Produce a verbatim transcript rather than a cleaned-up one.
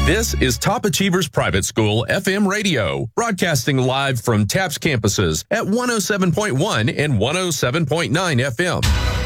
This is Top Achievers Private School F M radio, broadcasting live from TAPS campuses at one oh seven point one and one oh seven point nine F M.